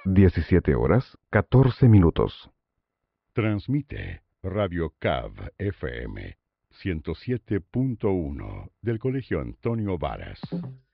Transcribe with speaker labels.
Speaker 1: 17 horas, 14 minutos.
Speaker 2: Transmite Radio CAV FM 107.1 del Colegio Antonio Varas.